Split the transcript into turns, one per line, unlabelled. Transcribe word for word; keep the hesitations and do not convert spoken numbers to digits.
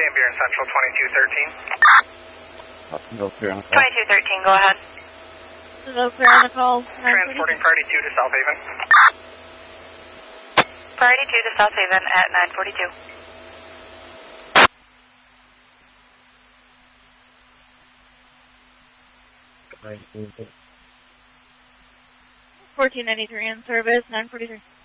and Beer in Central, twenty-two thirteen.
No clear on the call.
twenty-two thirteen, go ahead.
No clear on the call.
Transporting Priority two to South Haven.
Priority two to South Haven at nine forty-two.
fourteen ninety-three in service, nine forty-three.